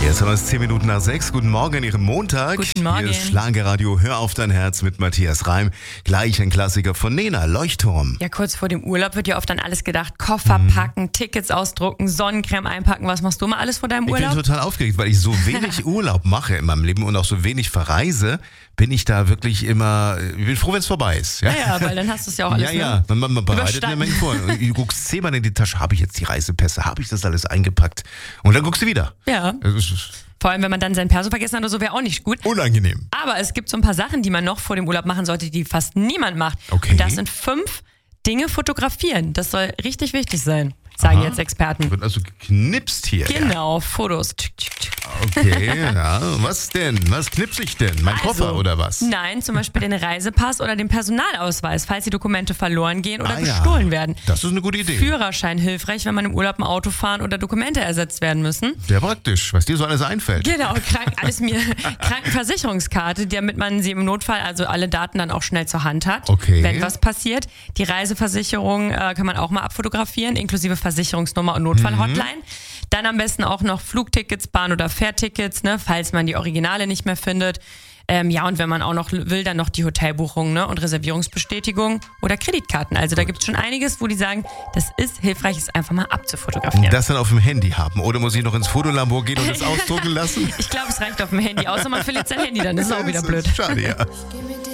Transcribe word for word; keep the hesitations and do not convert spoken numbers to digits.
Jetzt haben wir es zehn Minuten nach sechs. Guten Morgen an Ihrem Montag. Guten Morgen. Hier ist Schlagerradio Hör auf dein Herz mit Matthias Reim. Gleich ein Klassiker von Nena, Leuchtturm. Ja, kurz vor dem Urlaub wird ja oft an alles gedacht. Koffer Mhm. packen, Tickets ausdrucken, Sonnencreme einpacken. Was machst du mal alles vor deinem Ich Urlaub? bin total aufgeregt, weil ich so wenig Urlaub mache in meinem Leben und auch so wenig verreise, bin ich da wirklich immer, ich bin froh, wenn es vorbei ist. Ja, Ja, ja, weil dann hast du es ja auch alles. ja, ja. Man, man, man bereitet eine Überstanden. Menge vor. Und du guckst zehnmal in die Tasche, habe ich jetzt die Reisepässe, habe ich das alles eingepackt? Und dann guckst du wieder. Ne? Ja, Das ist vor allem, wenn man dann sein Perso vergessen hat oder so, wäre auch nicht gut. unangenehm. Aber es gibt so ein paar Sachen, die man noch vor dem Urlaub machen sollte, die fast niemand macht. Okay. Und das sind fünf Dinge fotografieren. Das soll richtig wichtig sein, sagen Aha. jetzt Experten. Wird also geknipst hier. Genau, Fotos. Tsch, tsch, tsch. Okay, ja. Was denn? Was knipse ich denn? Mein Koffer Also, oder was? Nein, zum Beispiel den Reisepass oder den Personalausweis, falls die Dokumente verloren gehen oder Ah, ja. gestohlen werden. Das ist eine gute Idee. Führerschein hilfreich, wenn man im Urlaub ein Auto fahren oder Dokumente ersetzt werden müssen. Sehr praktisch, was dir so alles einfällt. Genau, krank, alles mir Krankenversicherungskarte, damit man sie im Notfall, also alle Daten dann auch schnell zur Hand hat, Okay. wenn was passiert. Die Reiseversicherung äh, kann man auch mal abfotografieren, inklusive Versicherungsnummer und Notfallhotline. Dann am besten auch noch Flugtickets, Bahn- oder Fährtickets, ne, falls man die Originale nicht mehr findet. Ähm, ja, und wenn man auch noch will, dann noch die Hotelbuchung, ne, und Reservierungsbestätigung oder Kreditkarten. Also da gibt es schon einiges, wo die sagen, das ist hilfreich, es einfach mal abzufotografieren. Das dann auf dem Handy haben. Oder muss ich noch ins Fotolabor gehen und das ausdrucken lassen? Ich glaube, es reicht auf dem Handy, außer man verliert sein Handy, dann ist es auch wieder Das blöd. ist schade, ja.